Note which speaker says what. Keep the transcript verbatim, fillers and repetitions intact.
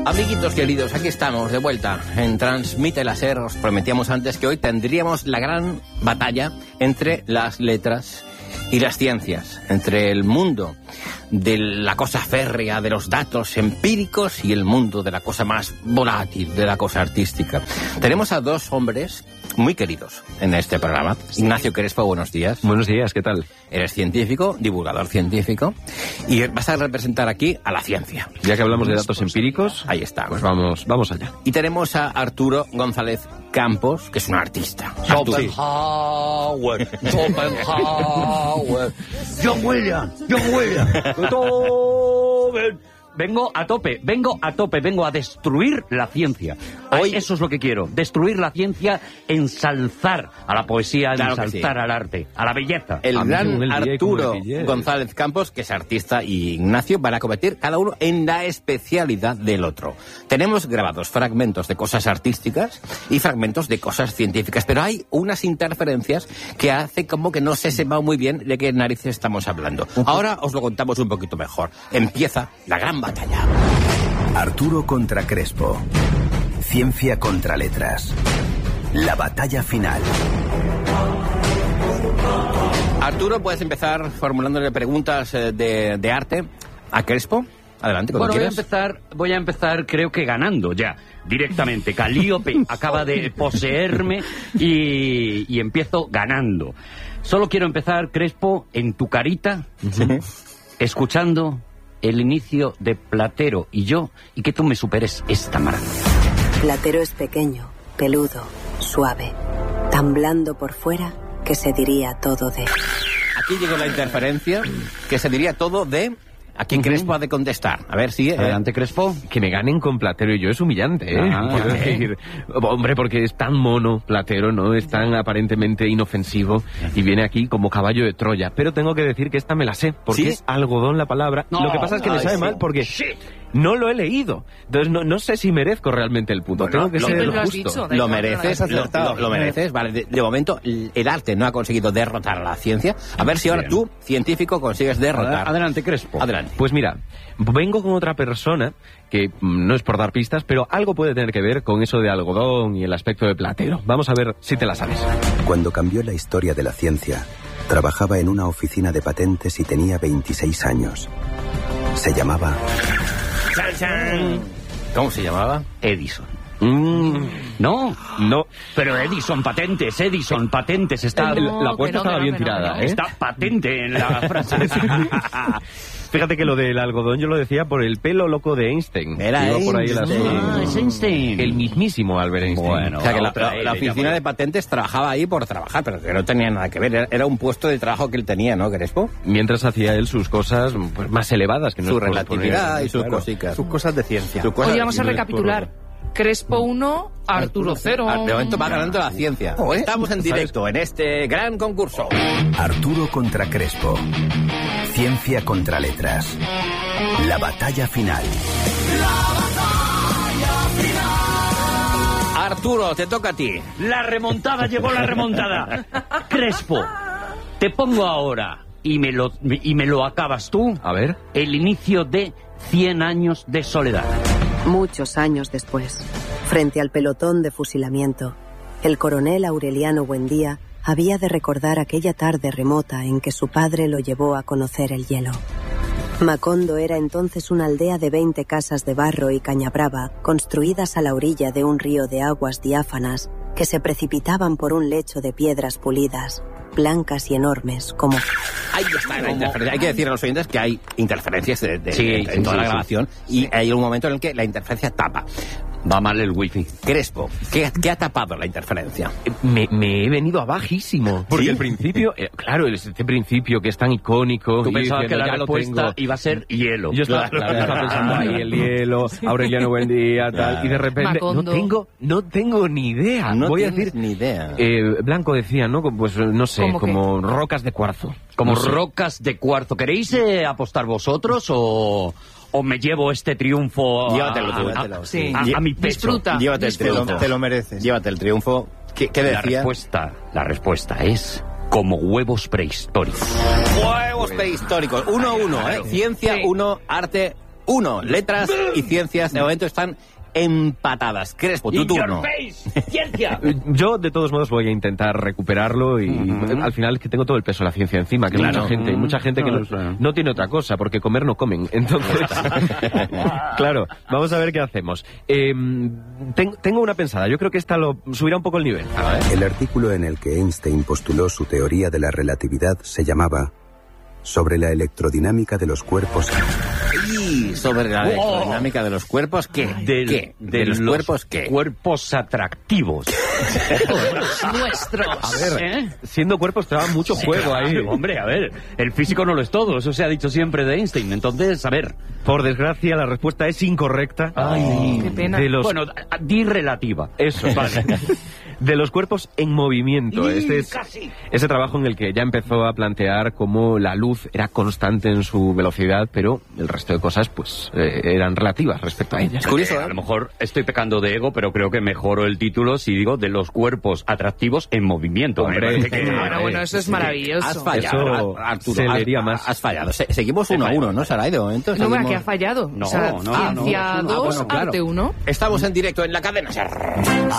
Speaker 1: Amiguitos queridos, aquí estamos de vuelta en Transmite Láser. Os prometíamos antes que hoy tendríamos la gran batalla entre las letras y las ciencias, entre el mundo de la cosa férrea, de los datos empíricos, y el mundo de la cosa más volátil, de la cosa artística. Tenemos a dos hombres muy queridos en este programa. Ignacio Crespo, buenos días.
Speaker 2: Buenos días, ¿qué tal?
Speaker 1: Eres científico, divulgador científico, y vas a representar aquí a la ciencia.
Speaker 2: Ya que hablamos de datos empíricos,
Speaker 1: ahí está.
Speaker 2: Pues vamos, vamos allá.
Speaker 1: Y tenemos a Arturo González Campos, que es un artista.
Speaker 3: Schopenhauer, Schopenhauer, John Williams, John Williams, Beethoven. Vengo a tope, vengo a tope, vengo a destruir la ciencia. Hoy eso es lo que quiero, destruir la ciencia, ensalzar a la poesía, claro, ensalzar sí. al arte, a la belleza.
Speaker 1: El
Speaker 2: a
Speaker 1: gran el Arturo González Campos, que es artista, y Ignacio van a competir cada uno en la especialidad del otro. Tenemos grabados fragmentos de cosas artísticas y fragmentos de cosas científicas, pero hay unas interferencias que hace como que no se sepa muy bien de qué narices estamos hablando. Ahora os lo contamos un poquito mejor. Empieza la gran batalla.
Speaker 4: Arturo contra Crespo. Ciencia contra letras. La batalla final.
Speaker 1: Arturo, puedes empezar formulándole preguntas de, de arte a Crespo. Adelante, cuando
Speaker 3: bueno,
Speaker 1: quieras.
Speaker 3: Voy a empezar, voy a empezar, creo que ganando ya, directamente. Calíope acaba de poseerme y, y empiezo ganando. Solo quiero empezar, Crespo, en tu carita, uh-huh. escuchando el inicio de Platero y yo, y que tú me superes esta maravilla.
Speaker 5: Platero es pequeño, peludo, suave, tan blando por fuera que se diría todo de...
Speaker 1: Aquí llegó la interferencia, que se diría todo de... ¿A quién Crespo ha de contestar? A ver, sigue.
Speaker 3: Adelante, Crespo.
Speaker 2: Que me ganen con Platero y yo es humillante, ¿eh?
Speaker 3: Ah,
Speaker 2: Quiero decir, hombre, porque es tan mono Platero, ¿no? Es tan aparentemente inofensivo y viene aquí como caballo de Troya. Pero tengo que decir que esta me la sé, porque
Speaker 1: ¿Sí?
Speaker 2: es algodón la palabra. No, lo que pasa es que me sabe sí. mal porque Shit. no lo he leído. Entonces no, no sé si merezco realmente el punto. Bueno, tengo que ser
Speaker 1: lo
Speaker 2: justo.
Speaker 1: Dicho, lo mereces, lo, lo, lo mereces. Vale, de, de momento el arte no ha conseguido derrotar a la ciencia. A ver si ahora Bien. tú, científico, consigues derrotar.
Speaker 3: Adelante, Crespo.
Speaker 1: Adelante.
Speaker 2: Pues mira, vengo con otra persona que no es por dar pistas, pero algo puede tener que ver con eso de algodón y el aspecto de Platero. Vamos a ver si te la sabes.
Speaker 4: Cuando cambió la historia de la ciencia, trabajaba en una oficina de patentes y tenía veintiséis años. Se llamaba...
Speaker 1: ¿Cómo se llamaba?
Speaker 3: Edison. Mm, no, no, pero Edison, patentes, Edison, patentes, está...
Speaker 2: No, la puerta no, estaba no, bien no, tirada, no, ¿eh?
Speaker 3: Está patente en la frase.
Speaker 2: Fíjate que lo del algodón yo lo decía por el pelo loco de Einstein.
Speaker 1: Era Einstein.
Speaker 2: Por ahí el
Speaker 3: ah, es Einstein.
Speaker 2: El mismísimo Albert Einstein.
Speaker 1: Bueno, o sea que la, la, la oficina de patentes trabajaba ahí por trabajar, pero que no tenía nada que ver. Era, era un puesto de trabajo que él tenía, ¿no, Crespo?
Speaker 2: Mientras hacía él sus cosas pues, más elevadas. Que no
Speaker 1: Su
Speaker 2: es
Speaker 1: relatividad
Speaker 2: poner,
Speaker 1: y sus
Speaker 2: claro,
Speaker 1: cositas.
Speaker 6: Sus cosas de ciencia.
Speaker 7: Hoy vamos a recapitular. Crespo uno, Arturo cero.
Speaker 1: De momento va ganando la ciencia. Oh, ¿eh? Estamos en directo ¿sabes? en este gran concurso.
Speaker 4: Arturo contra Crespo. Ciencia contra letras. La batalla final.
Speaker 1: La batalla final. Arturo, te toca a ti.
Speaker 3: La remontada, llegó la remontada. Crespo, te pongo ahora y me lo y me lo acabas tú.
Speaker 2: A ver.
Speaker 3: El inicio de Cien años de soledad.
Speaker 5: Muchos años después, frente al pelotón de fusilamiento, el coronel Aureliano Buendía había de recordar aquella tarde remota en que su padre lo llevó a conocer el hielo. Macondo era entonces una aldea de veinte casas de barro y caña brava, construidas a la orilla de un río de aguas diáfanas que se precipitaban por un lecho de piedras pulidas, blancas y enormes, como...
Speaker 1: Ahí está la interferencia. Hay que decir a los oyentes que hay interferencias de, de,
Speaker 3: sí,
Speaker 1: de,
Speaker 3: sí,
Speaker 1: en toda
Speaker 3: sí,
Speaker 1: la
Speaker 3: sí,
Speaker 1: grabación
Speaker 3: sí.
Speaker 1: y hay un momento en el que la interferencia tapa.
Speaker 3: Va mal el wifi.
Speaker 1: Crespo, ¿qué, qué ha tapado la interferencia?
Speaker 2: Me, me he venido abajísimo. Porque
Speaker 1: ¿Sí?
Speaker 2: el principio, eh, claro, este principio que es tan icónico.
Speaker 3: Tú
Speaker 2: y
Speaker 3: pensabas
Speaker 2: diciendo,
Speaker 3: que la respuesta iba a ser hielo.
Speaker 2: Yo estaba, claro, claro, estaba pensando ahí el hielo, Aureliano Buendía, tal, claro. Y de repente
Speaker 7: Macondo.
Speaker 2: no tengo, no tengo ni idea.
Speaker 1: No
Speaker 2: Voy a decir
Speaker 1: ni idea.
Speaker 2: Eh, Blanco decía, ¿no? Pues no sé, como
Speaker 7: qué?
Speaker 2: rocas de cuarzo.
Speaker 3: Como
Speaker 2: no sé.
Speaker 3: rocas de cuarzo. ¿Queréis eh, apostar vosotros o...? ¿O me llevo este triunfo a,
Speaker 1: Llévatelo,
Speaker 3: a,
Speaker 1: llévatelo,
Speaker 3: a,
Speaker 1: sí.
Speaker 3: a, a mi pecho?
Speaker 7: Disfruta.
Speaker 1: Llévate
Speaker 7: disfruta.
Speaker 1: el triunfo.
Speaker 6: Te lo mereces.
Speaker 1: Llévate el triunfo. ¿Qué, qué decía?
Speaker 3: La respuesta, la respuesta es como huevos prehistóricos.
Speaker 1: Huevos prehistóricos. Uno a uno, ¿eh? Ciencia,
Speaker 7: Sí.
Speaker 1: uno, arte, uno. Letras y ciencias de momento están empatadas. Crespo, tu turno.
Speaker 3: ¡Ciencia!
Speaker 2: Yo, de todos modos, voy a intentar recuperarlo y uh-huh. al final es que tengo todo el peso de la ciencia encima, que
Speaker 1: claro.
Speaker 2: mucha gente, uh-huh. mucha gente que no,
Speaker 3: no,
Speaker 2: no tiene otra cosa, porque comer no comen. Entonces, claro, vamos a ver qué hacemos. Eh, ten, tengo una pensada, yo creo que esta lo subirá un poco el nivel. A ver.
Speaker 4: El artículo en el que Einstein postuló su teoría de la relatividad se llamaba Sobre la electrodinámica de los cuerpos.
Speaker 1: Y sobre la electrodinámica de los cuerpos, ¿qué?
Speaker 3: De,
Speaker 1: ¿Qué?
Speaker 3: de,
Speaker 1: ¿De los,
Speaker 3: los
Speaker 1: cuerpos qué?
Speaker 3: Cuerpos atractivos.
Speaker 7: Los nuestros.
Speaker 2: A ver,
Speaker 3: ¿Eh?
Speaker 2: siendo cuerpos te da mucho juego ahí.
Speaker 3: Claro, hombre, a ver, el físico no lo es todo, eso se ha dicho siempre de Einstein. Entonces, a ver.
Speaker 2: Por desgracia, la respuesta es incorrecta.
Speaker 3: Ay,
Speaker 7: qué pena.
Speaker 2: De los...
Speaker 3: Bueno, a- di relativa.
Speaker 2: Eso, vale. De los cuerpos en movimiento.
Speaker 3: Y
Speaker 2: Este es
Speaker 3: casi.
Speaker 2: ese trabajo en el que ya empezó a plantear cómo la luz era constante en su velocidad, pero el resto de cosas, pues, eh, eran relativas respecto a ella.
Speaker 1: Es curioso,
Speaker 3: Eh,
Speaker 1: ¿eh?
Speaker 3: A lo mejor estoy pecando de ego, pero creo que mejoro el título si digo de los cuerpos atractivos en movimiento.
Speaker 2: Hombre,
Speaker 3: Me parece que-
Speaker 7: Bueno, bueno, eso es maravilloso.
Speaker 1: Has fallado,
Speaker 2: Eso
Speaker 1: Ar- Arturo.
Speaker 2: se
Speaker 1: has-
Speaker 2: leería más.
Speaker 1: Has fallado. Se- seguimos uno a uno, ¿no, Saray? De momento.
Speaker 7: No, bueno,
Speaker 1: seguimos-
Speaker 7: que ha fallado.
Speaker 3: No,
Speaker 7: o sea,
Speaker 3: no,
Speaker 7: ciencia
Speaker 3: no,
Speaker 7: dos,
Speaker 1: Ah, bueno, claro.
Speaker 7: arte uno.
Speaker 1: Estamos en directo en la cadena SER.